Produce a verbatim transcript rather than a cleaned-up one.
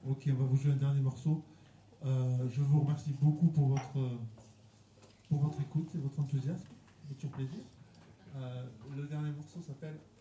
Ok, on va vous jouer un dernier morceau. Euh, je vous remercie beaucoup pour votre, pour votre écoute et votre enthousiasme. C'est toujours plaisir. Euh, le dernier morceau s'appelle